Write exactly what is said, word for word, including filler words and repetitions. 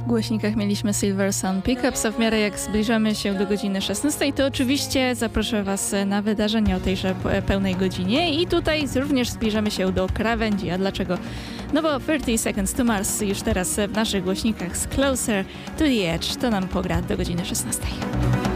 W głośnikach mieliśmy Silver Sun Pickups, a w miarę jak zbliżamy się do godziny szesnastej, to oczywiście zaproszę Was na wydarzenie o tejże pełnej godzinie i tutaj również zbliżamy się do krawędzi. A dlaczego? No bo thirty Seconds to Mars już teraz w naszych głośnikach z Closer to the Edge to nam pogra do godziny szesnastej.